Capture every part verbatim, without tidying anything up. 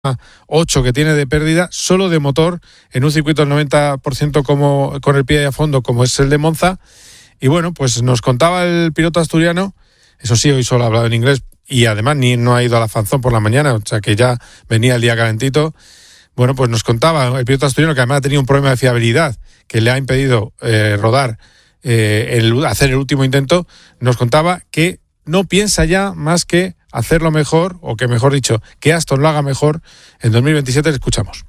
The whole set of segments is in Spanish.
ocho que tiene de pérdida solo de motor en un circuito del noventa por ciento como, con el pie a fondo como es el de Monza. Y bueno, pues nos contaba el piloto asturiano, eso sí, hoy solo ha hablado en inglés y además ni no ha ido a la Fanzón por la mañana, o sea que ya venía el día calentito. Bueno, pues nos contaba el piloto asturiano que además ha tenido un problema de fiabilidad que le ha impedido eh, rodar, eh, el, hacer el último intento. Nos contaba que no piensa ya más que hacerlo mejor, o que mejor dicho, que Aston lo haga mejor en dos mil veintisiete. Le escuchamos.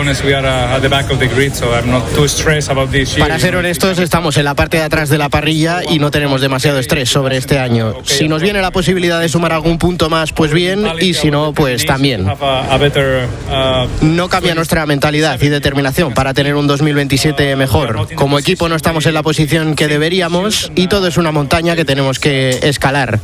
Para ser honestos, estamos en la parte de atrás de la parrilla y no tenemos demasiado estrés sobre este año. Si nos viene la posibilidad de sumar algún punto más, pues bien, y si no, pues también. No cambia nuestra mentalidad y determinación para tener un dos mil veintisiete mejor. Como equipo no estamos en la posición que deberíamos y todo es una montaña que tenemos que escalar.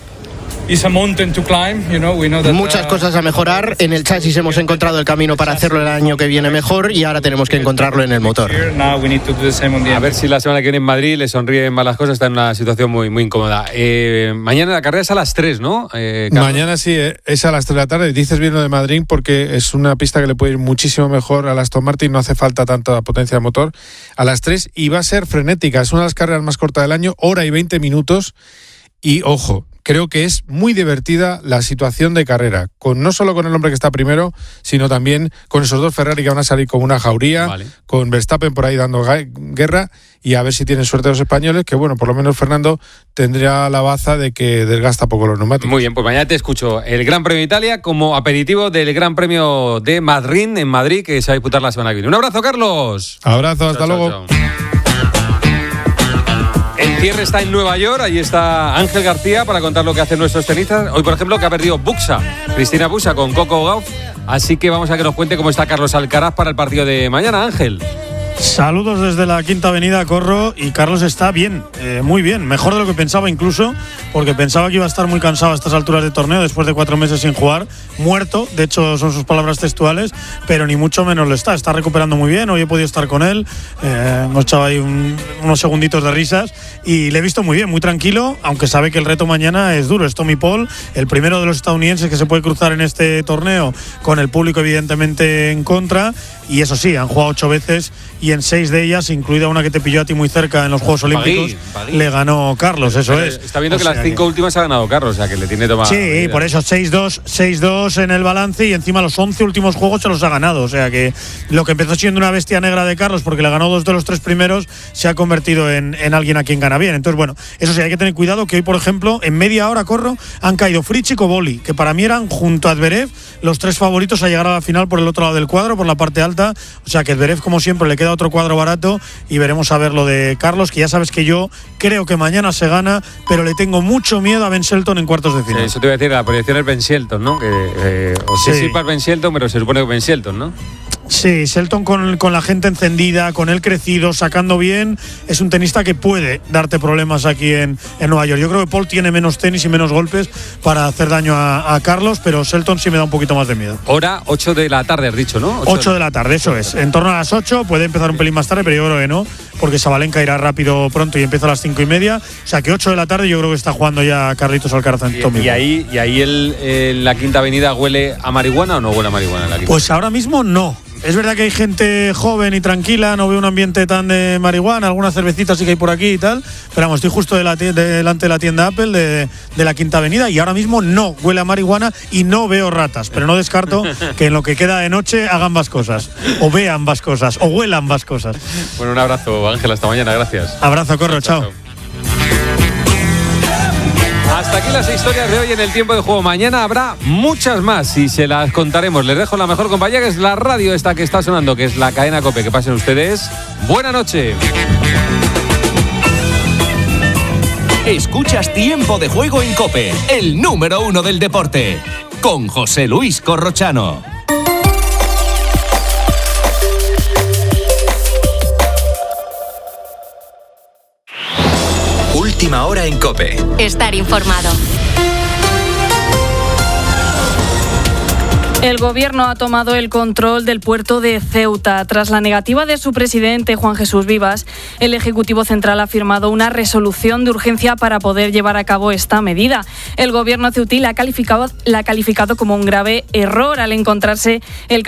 Muchas cosas a mejorar. En el chasis hemos encontrado el camino para hacerlo el año que viene mejor y ahora tenemos que encontrarlo en el motor. A ver si la semana que viene en Madrid le sonríen más las cosas. Está en una situación muy, muy incómoda. Eh, mañana la carrera es a las tres, ¿no? Eh, mañana sí, es a las tres de la tarde. Dices bien lo de Madrid porque es una pista que le puede ir muchísimo mejor a la Aston Martin. No hace falta tanta potencia de motor. A las tres, y va a ser frenética. Es una de las carreras más cortas del año, hora y veinte minutos. Y ojo, creo que es muy divertida la situación de carrera, con no solo con el hombre que está primero, sino también con esos dos Ferrari que van a salir con una jauría, vale, con Verstappen por ahí dando guerra, y a ver si tienen suerte los españoles, que bueno, por lo menos Fernando tendría la baza de que desgasta poco los neumáticos. Muy bien, pues mañana te escucho. El Gran Premio de Italia como aperitivo del Gran Premio de Madrid, en Madrid, que se va a disputar la semana que viene. Un abrazo, Carlos. Abrazo, hasta chao, luego. Chao, chao. El cierre está en Nueva York, ahí está Ángel García para contar lo que hacen nuestros tenistas. Hoy, por ejemplo, que ha perdido Buxa, Cristina Buxa con Coco Gauff. Así que vamos a que nos cuente cómo está Carlos Alcaraz para el partido de mañana, Ángel. Saludos desde la Quinta Avenida, Corro, y Carlos está bien, eh, muy bien, mejor de lo que pensaba incluso, porque pensaba que iba a estar muy cansado a estas alturas de torneo después de cuatro meses sin jugar, muerto, de hecho son sus palabras textuales, pero ni mucho menos lo está, está recuperando muy bien. Hoy he podido estar con él, eh, hemos echado ahí un, unos segunditos de risas y le he visto muy bien, muy tranquilo, aunque sabe que el reto mañana es duro. Es Tommy Paul, el primero de los estadounidenses que se puede cruzar en este torneo, con el público evidentemente en contra, y eso sí, han jugado ocho veces y en seis de ellas, incluida una que te pilló a ti muy cerca en los Juegos Olímpicos, Pagui, Pagui. le ganó Carlos, eso Pero es. Está viendo o que las cinco que... últimas ha ganado Carlos, o sea que le tiene tomada. Sí, medida. Por eso seis dos, seis dos en el balance y encima los once últimos juegos se los ha ganado, o sea que lo que empezó siendo una bestia negra de Carlos porque le ganó dos de los tres primeros, se ha convertido en, en alguien a quien gana bien. Entonces bueno, eso sí, hay que tener cuidado que hoy, por ejemplo, en media hora, Corro, han caído Fritz y Koboli, que para mí eran, junto a Zverev, los tres favoritos a llegar a la final por el otro lado del cuadro, por la parte alta, o sea que Zverev, como siempre, le queda otro cuadro barato y veremos a ver lo de Carlos, que ya sabes que yo creo que mañana se gana, pero le tengo mucho miedo a Ben Shelton en cuartos de final. Sí, eso te iba a decir, la proyección es Ben Shelton, ¿no? Que, eh, o sí, sí, para Ben Shelton, pero se supone que Ben Shelton, ¿no? Sí, Shelton con, con la gente encendida, con él crecido, sacando bien, es un tenista que puede darte problemas aquí en, en Nueva York. Yo creo que Paul tiene menos tenis y menos golpes para hacer daño a, a Carlos, pero Shelton sí me da un poquito más de miedo. Hora ocho de la tarde, has dicho, ¿no? ocho de la tarde, eso es. En torno a las ocho, puede empezar un pelín más tarde, pero yo creo que no, porque Sabalenka irá rápido pronto y empieza a las cinco y media. O sea que ocho de la tarde yo creo que está jugando ya Carlitos Alcaraz en Tommy. ¿Y, y ahí, y ahí el, el, la Quinta Avenida huele a marihuana o no huele a marihuana en la Quinta? Pues ahora mismo no. Es verdad que hay gente joven y tranquila, no veo un ambiente tan de marihuana, algunas cervecitas sí que hay por aquí y tal, pero vamos, estoy justo de la tienda, delante de la tienda Apple de, de la Quinta Avenida y ahora mismo no huele a marihuana y no veo ratas, pero no descarto que en lo que queda de noche hagan ambas cosas, o vean ambas cosas, o huelan ambas cosas. Bueno, un abrazo, Ángel, hasta mañana, gracias. Abrazo, Corro, chao. chao. Hasta aquí las historias de hoy en el tiempo de juego. Mañana habrá muchas más y se las contaremos. Les dejo la mejor compañía, que es la radio esta que está sonando, que es la cadena COPE. Que pasen ustedes. Buena noche. Escuchas Tiempo de Juego en COPE, el número uno del deporte, con José Luis Corrochano. Última hora en COPE. Estar informado. El Gobierno ha tomado el control del puerto de Ceuta. Tras la negativa de su presidente, Juan Jesús Vivas, el Ejecutivo Central ha firmado una resolución de urgencia para poder llevar a cabo esta medida. El Gobierno ceutí la ha calificado, la ha calificado como un grave error al encontrarse el